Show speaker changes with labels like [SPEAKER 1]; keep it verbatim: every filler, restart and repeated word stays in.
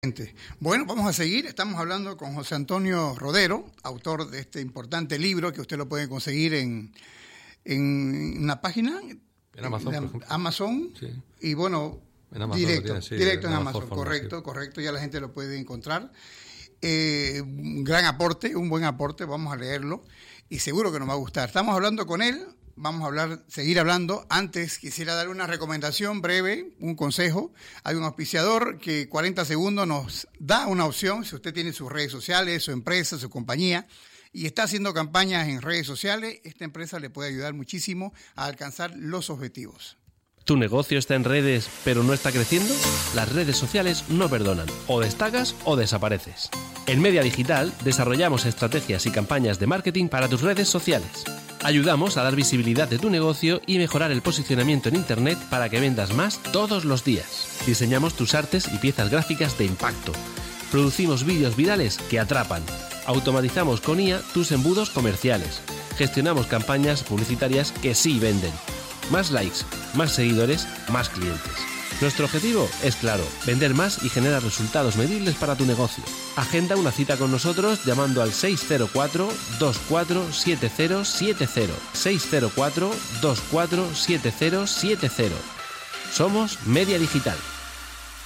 [SPEAKER 1] Bueno, vamos a seguir. Estamos hablando con José Antonio Rodero, autor de este importante libro que usted lo puede conseguir en, en una página.
[SPEAKER 2] En Amazon, por ejemplo.
[SPEAKER 1] Amazon.
[SPEAKER 2] Sí.
[SPEAKER 1] Y bueno,
[SPEAKER 2] en Amazon
[SPEAKER 1] directo,
[SPEAKER 2] tiene, sí,
[SPEAKER 1] directo en Amazon.
[SPEAKER 2] forma,
[SPEAKER 1] Correcto,
[SPEAKER 2] sí.
[SPEAKER 1] correcto. Ya la gente lo puede encontrar. Eh, un gran aporte, un buen aporte. Vamos a leerlo y seguro que nos va a gustar. Estamos hablando con él. Vamos a hablar, seguir hablando. Antes quisiera dar una recomendación breve, un consejo. Hay un auspiciador que cuarenta segundos nos da una opción. Si usted tiene sus redes sociales, su empresa, su compañía y está haciendo campañas en redes sociales, esta empresa le puede ayudar muchísimo a alcanzar los objetivos.
[SPEAKER 3] ¿Tu negocio está en redes pero no está creciendo? Las redes sociales no perdonan. O destacas o desapareces. En Media Digital desarrollamos estrategias y campañas de marketing para tus redes sociales. Ayudamos a dar visibilidad de tu negocio y mejorar el posicionamiento en Internet para que vendas más todos los días. Diseñamos tus artes y piezas gráficas de impacto. Producimos vídeos virales que atrapan. Automatizamos con I A tus embudos comerciales. Gestionamos campañas publicitarias que sí venden. Más likes, más seguidores, más clientes. Nuestro objetivo es claro, vender más y generar resultados medibles para tu negocio. Agenda una cita con nosotros llamando al seis cero cuatro, dos cuatro siete cero siete cero. seis cero cuatro, dos cuatro siete cero siete cero. Somos Media Digital.